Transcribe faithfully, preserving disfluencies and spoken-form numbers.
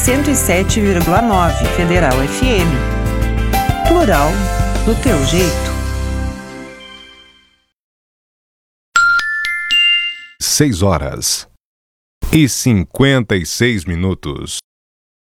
cento e sete vírgula nove Federal F M. Plural do teu jeito. Seis horas e cinquenta e seis minutos.